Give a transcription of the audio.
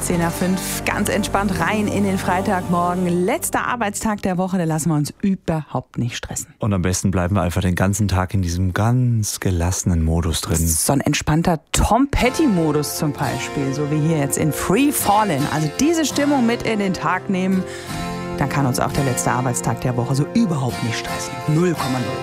10 nach 5, ganz entspannt rein in den Freitagmorgen. Letzter Arbeitstag der Woche, da lassen wir uns überhaupt nicht stressen. Und am besten bleiben wir einfach den ganzen Tag in diesem ganz gelassenen Modus drin. So ein entspannter Tom Petty-Modus zum Beispiel, so wie hier jetzt in Free Fallin'. Also diese Stimmung mit in den Tag nehmen, dann kann uns auch der letzte Arbeitstag der Woche so überhaupt nicht stressen. 0,0.